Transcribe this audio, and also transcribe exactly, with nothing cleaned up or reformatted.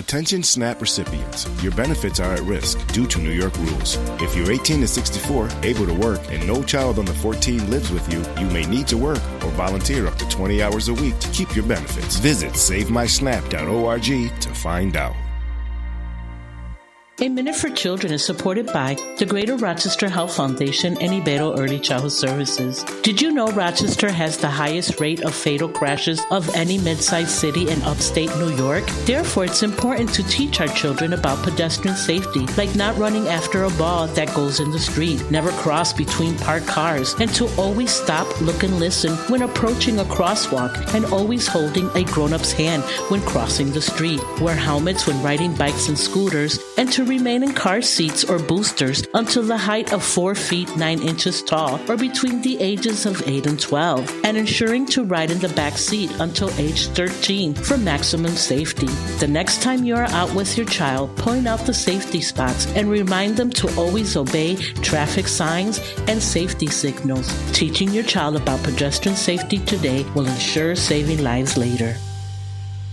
Attention SNAP recipients. Your benefits are at risk due to New York rules. If you're eighteen to sixty-four, able to work, and no child under fourteen lives with you, you may need to work or volunteer up to twenty hours a week to keep your benefits. Visit save my snap dot org to find out. A Minute for Children is supported by the Greater Rochester Health Foundation and Ibero Early Childhood Services. Did you know Rochester has the highest rate of fatal crashes of any mid-sized city in upstate New York? Therefore, it's important to teach our children about pedestrian safety, like not running after a ball that goes in the street, never cross between parked cars, and to always stop, look, and listen when approaching a crosswalk, and always holding a grown-up's hand when crossing the street. Wear helmets when riding bikes and scooters, and to remain in car seats or boosters until the height of four feet nine inches tall or between the ages of eight and twelve, and ensuring to ride in the back seat until age thirteen for maximum safety. The next time you are out with your child, point out the safety spots and remind them to always obey traffic signs and safety signals. Teaching your child about pedestrian safety today will ensure saving lives later.